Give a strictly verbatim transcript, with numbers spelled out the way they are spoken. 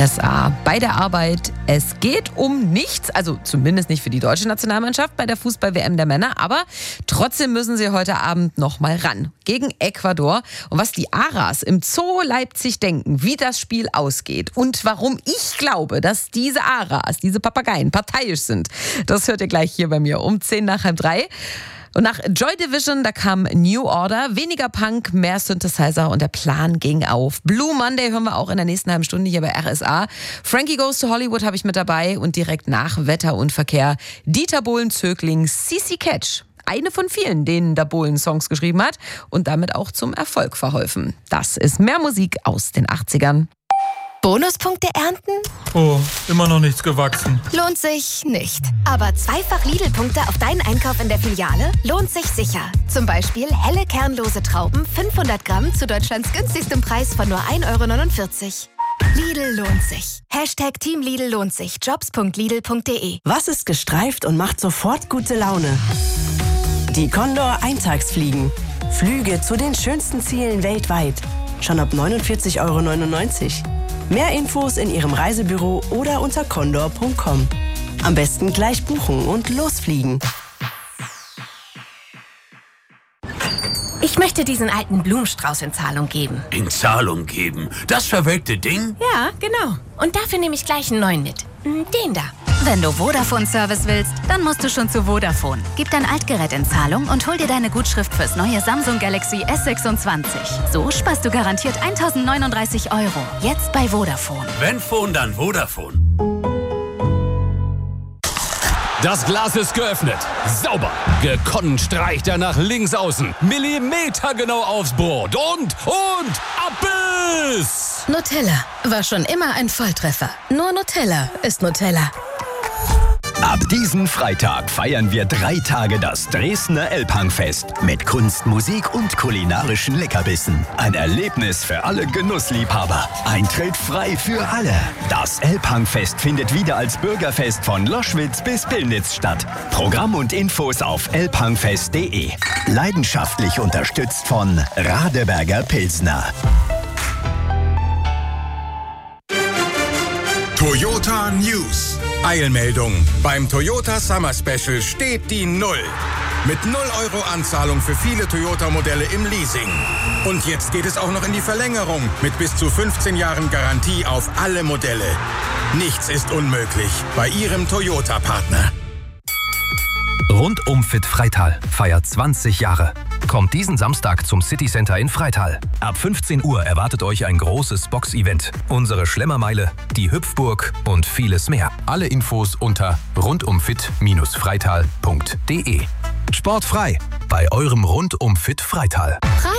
S A bei der Arbeit. Es geht um nichts, also zumindest nicht für die deutsche Nationalmannschaft bei der Fußball-W M der Männer, aber trotzdem müssen sie heute Abend noch mal ran gegen Ecuador. Und was die Aras im Zoo Leipzig denken, wie das Spiel ausgeht und warum ich glaube, dass diese Aras, diese Papageien, parteiisch sind, das hört ihr gleich hier bei mir um zehn nach halb drei. Und nach Joy Division, da kam New Order, weniger Punk, mehr Synthesizer und der Plan ging auf. Blue Monday hören wir auch in der nächsten halben Stunde hier bei R S A. Frankie Goes to Hollywood habe ich mit dabei und direkt nach Wetter und Verkehr Dieter Bohlen-Zögling, C C Catch. Eine von vielen, denen der Bohlen Songs geschrieben hat und damit auch zum Erfolg verholfen. Das ist mehr Musik aus den achtzigern. Bonuspunkte ernten? Oh, immer noch nichts gewachsen. Lohnt sich nicht. Aber zweifach Lidl-Punkte auf deinen Einkauf in der Filiale lohnt sich sicher. Zum Beispiel helle kernlose Trauben, fünfhundert Gramm zu Deutschlands günstigstem Preis von nur ein Euro neunundvierzig. Lidl lohnt sich. Hashtag Team Lidl lohnt sich. Jobs punkt lidl punkt de. Was ist gestreift und macht sofort gute Laune? Die Condor Eintagsfliegen. Flüge zu den schönsten Zielen weltweit. Schon ab neunundvierzig Euro neunundneunzig. Mehr Infos in Ihrem Reisebüro oder unter condor punkt com. Am besten gleich buchen und losfliegen. Ich möchte diesen alten Blumenstrauß in Zahlung geben. In Zahlung geben? Das verwelkte Ding? Ja, genau. Und dafür nehme ich gleich einen neuen mit. Den da. Wenn du Vodafone-Service willst, dann musst du schon zu Vodafone. Gib dein Altgerät in Zahlung und hol dir deine Gutschrift fürs neue Samsung Galaxy S sechsundzwanzig. So sparst du garantiert tausendneununddreißig Euro. Jetzt bei Vodafone. Wenn Phone, dann Vodafone. Das Glas ist geöffnet. Sauber. Gekonnt streicht er nach links außen. Millimetergenau aufs Brot. Und, und, Abbiss! Nutella war schon immer ein Volltreffer. Nur Nutella ist Nutella. Ab diesen Freitag feiern wir drei Tage das Dresdner Elbhangfest mit Kunst, Musik und kulinarischen Leckerbissen. Ein Erlebnis für alle Genussliebhaber. Eintritt frei für alle. Das Elbhangfest findet wieder als Bürgerfest von Loschwitz bis Pillnitz statt. Programm und Infos auf elbhangfest punkt de. Leidenschaftlich unterstützt von Radeberger Pilsner. Toyota News. Eilmeldung. Beim Toyota Summer Special steht die Null. Mit null Euro Anzahlung für viele Toyota-Modelle im Leasing. Und jetzt geht es auch noch in die Verlängerung mit bis zu fünfzehn Jahren Garantie auf alle Modelle. Nichts ist unmöglich bei Ihrem Toyota-Partner. Rundum Fit Freital feiert zwanzig Jahre. Kommt diesen Samstag zum City Center in Freital. Ab fünfzehn Uhr erwartet euch ein großes Box-Event. Unsere Schlemmermeile, die Hüpfburg und vieles mehr. Alle Infos unter rundumfit Freital punkt de. Sportfrei bei eurem Rundum Fit Freital.